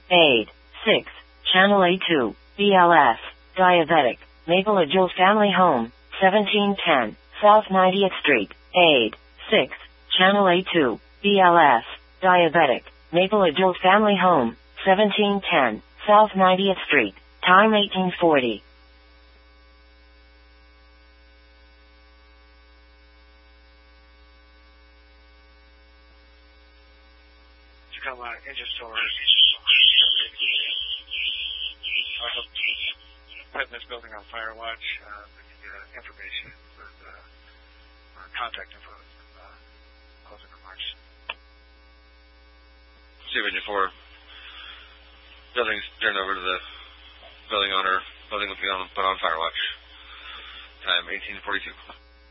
Aid. 6. Channel A2, BLS, diabetic, Maple Adjules Family Home, 1710, South 90th Street. Aid. 6. Channel A2, BLS, diabetic, Maple Adjules Family Home, 1710, South 90th Street. Time 1840. Tacoma Engine Stores. I hope putting this building on fire watch. We can get information with contact info. Closing remarks. 254. Building's turned over to the building owner. Building will be put on fire watch. Time 1842.